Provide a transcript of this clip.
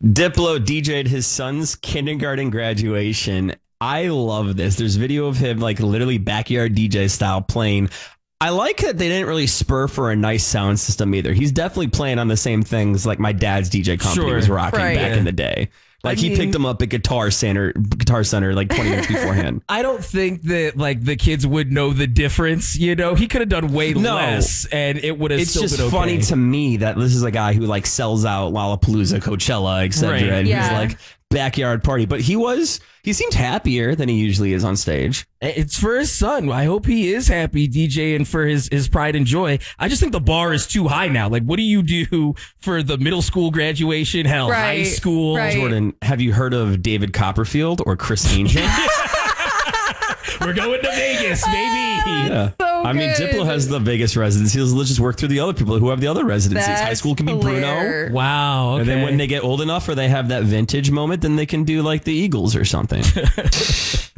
Diplo DJ'd his son's kindergarten graduation. I love this. There's video of him like literally backyard DJ style playing. I like that they didn't really spur for a nice sound system either. He's definitely playing on the same things like my dad's DJ company was rocking back in the day. Like he picked him up at Guitar Center like 20 minutes beforehand. I don't think that like the kids would know the difference. You know, he could have done way less, and it would have still been okay. It's just funny to me that this is a guy who like sells out Lollapalooza, Coachella, etc. Right. And he's like backyard party, but he seemed happier than he usually is on stage. It's for his son. I hope he is happy DJing for his pride and joy. I just think the bar is too high now. Like, what do you do for the middle school graduation? Hell, high school. Right. Jordan, have you heard of David Copperfield or Chris Angel? We're going to Vegas, baby. Yeah. So I mean, Diplo has the Vegas residencies. Let's just work through the other people who have the other residencies. High school can be Bruno. Wow. Okay. And then when they get old enough or they have that vintage moment, then they can do like the Eagles or something.